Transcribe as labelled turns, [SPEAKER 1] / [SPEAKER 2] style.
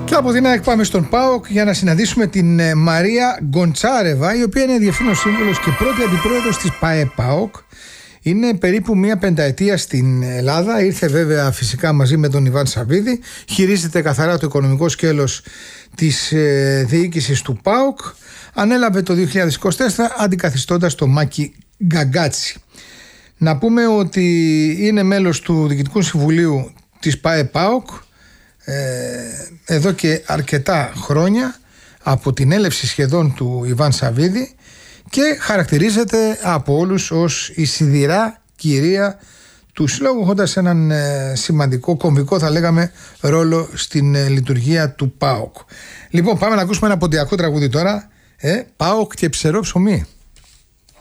[SPEAKER 1] Και από την ΑΕΚ πάμε στον ΠΑΟΚ για να συναντήσουμε την Μαρία Γκοντσάρεβα, η οποία είναι διευθύνων σύμβουλος και πρώτη αντιπρόεδρος της ΠΑΕ-ΠΑΟΚ. Είναι περίπου μία πενταετία στην Ελλάδα. Ήρθε βέβαια φυσικά μαζί με τον Ιβάν Σαββίδη. Χειρίζεται καθαρά το οικονομικό σκέλος της διοίκησης του ΠΑΟΚ. Ανέλαβε το 2024 αντικαθιστώντας τον Μάκη Γκαγκάτσι. Να πούμε ότι είναι μέλος του Διοικητικού Συμβουλίου της ΠΑΕ-ΠΑΟΚ εδώ και αρκετά χρόνια, από την έλευση σχεδόν του Ιβάν Σαββίδη, και χαρακτηρίζεται από όλους ως η σιδηρά κυρία του συλλόγου, έχοντας έναν σημαντικό, κομβικό θα λέγαμε, ρόλο στην λειτουργία του ΠΑΟΚ. Λοιπόν, πάμε να ακούσουμε ένα ποντιακό τραγούδι τώρα. ΠΑΟΚ και ψερό ψωμί.